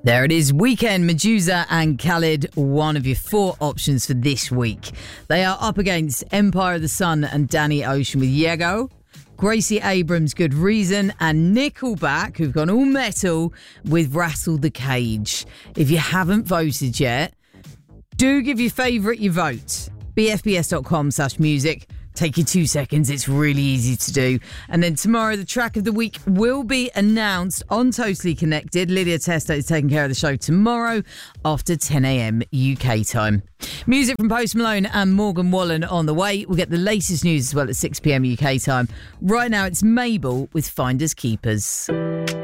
There it is, Weekend, Medusa and Khalid, one of your 4 options for this week. They are up against Empire of the Sun and Danny Ocean with Yego, Gracie Abrams, Good Reason, and Nickelback, who've gone all metal, with Rattle the Cage. If you haven't voted yet, do give your favourite your vote. bfbs.com/music. Take you 2 seconds. It's really easy to do. And then tomorrow, the track of the week will be announced on Totally Connected. Lydia Testo is taking care of the show tomorrow after 10 a.m. UK time. Music from Post Malone and Morgan Wallen on the way. We'll get the latest news as well at 6 p.m. UK time. Right now, it's Mabel with Finders Keepers.